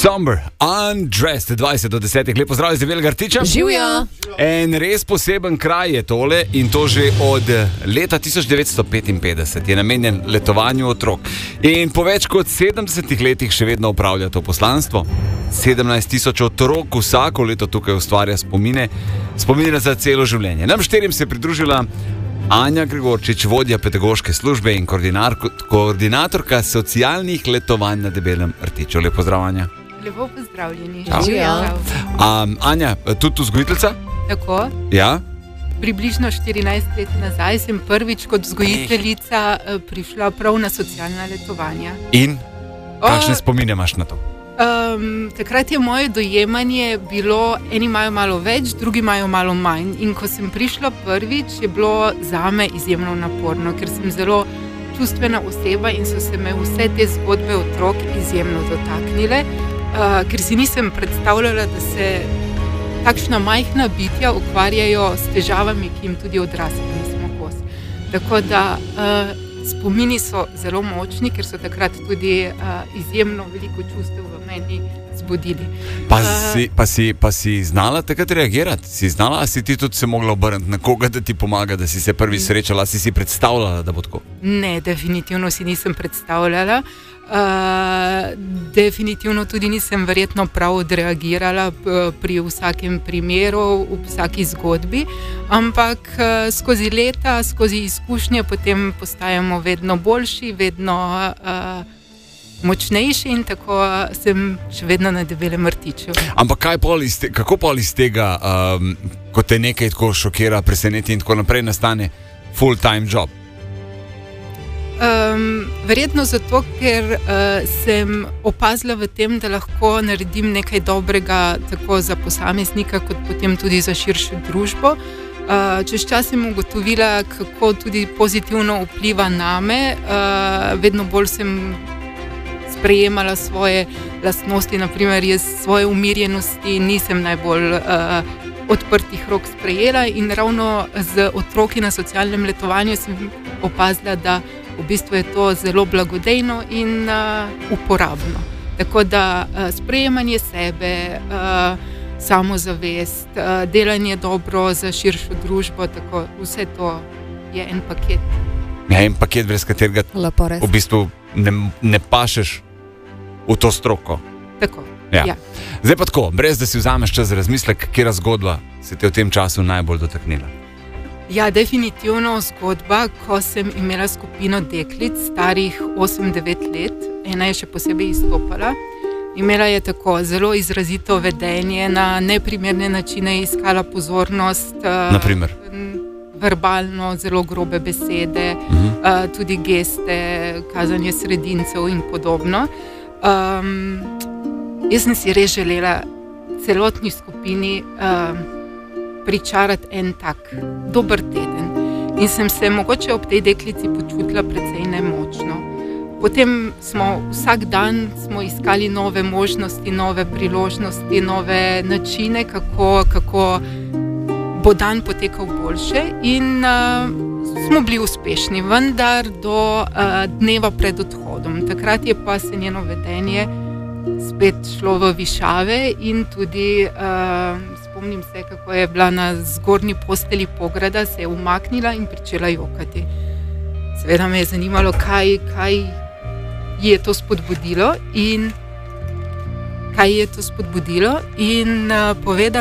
Somber, Undressed, 20 do 10. Lepo zdrav iz Velega Rtiča. Živijo. En res poseben kraj je tole in to že od leta 1955 je namenjen letovanju otrok. In po več kot 70 letih še vedno upravlja to poslanstvo. 17,000 otrok vsako leto tukaj ustvarja spomine za celo življenje. Nam štirim se je pridružila Anja Gregorčič, vodja pedagoške službe in koordinatorka socialnih letovanj na Debelem Rtiču. Lepo pozdrav, Anja. Lepo pozdravljeni. Anja, tudi vzgojiteljica? Tako. Ja? Približno 14 let nazaj sem prvič kot vzgojiteljica prišla prav na socialna letovanja. In? Kakšne spomine imaš na to? Takrat je moje dojemanje bilo, eni imajo malo več, drugi imajo malo manj. In ko sem prišla prvič, je bilo zame izjemno naporno, ker sem zelo čustvena oseba in so se me vse te zgodbe otrok izjemno dotaknile, ker si nisem predstavljala, da se takšna majhna bitja ukvarjajo s težavami, ki jim tudi odrasli nismo kos. Tako da spomini so zelo močni, ker so takrat tudi izjemno veliko čustev v meni zbudili. Pa si znala takrat reagirati? Si znala, a si ti tudi se mogla obrniti na koga, da ti pomaga, da si se prvi srečala, si predstavljala, da bo tako? Ne, definitivno si nisem predstavljala. Definitivno tudi nisem verjetno prav odreagirala pri vsakem primeru, v vsaki zgodbi, ampak skozi leta, skozi izkušnje potem postajamo vedno boljši, vedno močnejši in tako sem še vedno na Debelem Rtiču. Ampak kako pol iz tega, ko te nekaj tako šokira, preseneti in tako naprej, nastane full-time job? Verjetno zato, ker sem opazila v tem, da lahko naredim nekaj dobrega tako za posameznika, kot potem tudi za širšo družbo. Čez čas sem ugotovila, kako tudi pozitivno vpliva name. Vedno bolj sem sprejemala svoje lastnosti, naprimer jaz svoje umirjenosti nisem najbolj odprtih rok sprejela in ravno z otroki na socialnem letovanju sem opazila, da v bistvu je to zelo blagodejno in uporabno. Tako da sprejemanje sebe, samozavest, delanje dobro za širšo družbo, tako vse to je en paket. Ja, en paket, brez katerega v bistvu ne pašeš v to stroko. Tako, ja. Zdaj pa tako, brez da si vzameš čas za razmislek, katera zgodba se te v tem času najbolj dotaknila? Ja, definitivno zgodba, ko sem imela skupino deklic, starih 8-9 let. Ena je še posebej izstopala. Imela je tako zelo izrazito vedenje, na neprimerne načine iskala pozornost. Naprimer? Verbalno, zelo grobe besede, tudi geste, kazanje sredincev in podobno. Jaz sem si res želela celotni skupini pričarati en tak dober teden. In sem se mogoče ob tej deklici počutila precej nemočno. Potem vsak dan smo iskali nove možnosti, nove priložnosti, nove načine, kako bo dan potekal boljše in smo bili uspešni, vendar do dneva pred odhodom. Takrat je pa se njeno vedenje spet šlo v višave in tudi spomnim se, kako je bila na zgornji posteli pograda, se je umaknila in pričela jokati. Seveda me je zanimalo, kaj je to spodbudilo in povedala